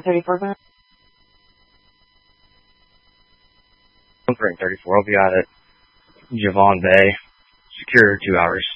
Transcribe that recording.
34 minutes. 134, I'll be out at Javon Bay. Secure 2 hours.